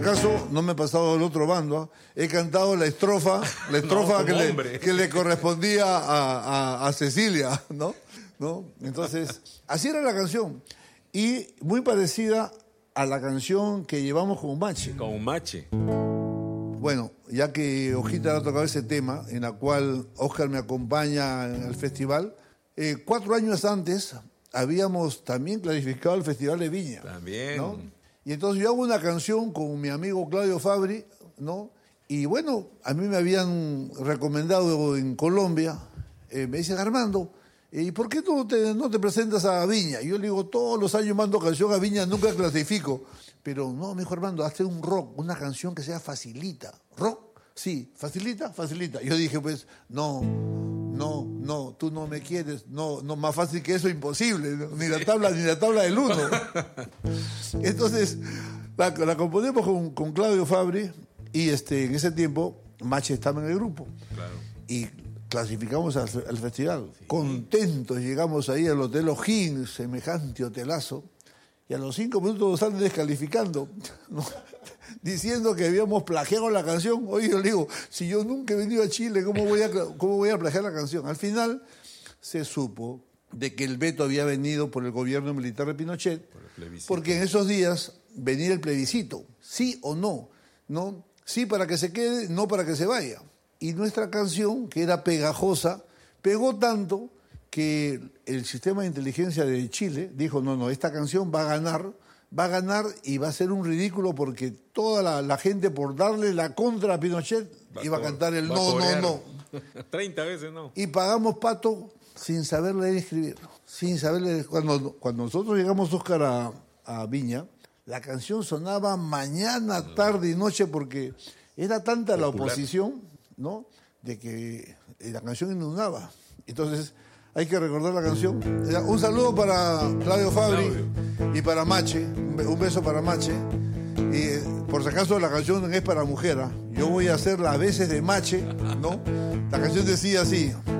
Caso no me he pasado del otro bando, he cantado la estrofa No, que le correspondía a Cecilia, ¿no? Entonces, así era la canción. Y muy parecida a la canción que llevamos con Mache. Con Mache. Bueno, ya que Hojita ha tocado ese tema, en la cual Oscar me acompaña en el festival, 4 años antes habíamos también clasificado el Festival de Viña. También. ¿No? Y entonces yo hago una canción con mi amigo Claudio Fabri, ¿no? Y bueno, a mí me habían recomendado en Colombia, me dicen, Armando, ¿y por qué tú no te presentas a Viña? Y yo le digo, todos los años mando canción a Viña, nunca clasifico. Pero no, me dijo Armando, hazte un rock, una canción que sea facilita. ¿Rock? Sí, facilita. Yo dije, pues, no, tú no me quieres, no, más fácil que eso, imposible, ¿no? ni la tabla del 1. Entonces, la componemos con Claudio Fabri y en ese tiempo Mache estaba en el grupo. Claro. Y clasificamos al festival. Sí. Contentos, llegamos ahí al Hotel O'Higgins, semejante hotelazo, y a los 5 minutos nos están descalificando, ¿no? Diciendo que habíamos plagiado la canción. Oye, yo le digo, si yo nunca he venido a Chile, ¿cómo voy a plagiar la canción? Al final se supo de que el veto había venido por el gobierno militar de Pinochet, porque en esos días venía el plebiscito, sí o no, ¿no? Sí para que se quede, no para que se vaya. Y nuestra canción, que era pegajosa, pegó tanto que el sistema de inteligencia de Chile dijo, no, esta canción va a ganar y va a ser un ridículo porque toda la gente, por darle la contra a Pinochet, iba a cantar el no. 30 veces no. Y pagamos pato sin saber leer y escribir. Cuando nosotros llegamos, Oscar, a Viña, la canción sonaba mañana, tarde y noche porque era tanta la oposición, ¿no?, de que la canción inundaba. Entonces, hay que recordar la canción. Un saludo para Claudio Fabri y para Mache. Un beso para Mache. Y por si acaso la canción es para mujer. Yo voy a hacer las veces de Mache, ¿no? La canción decía así.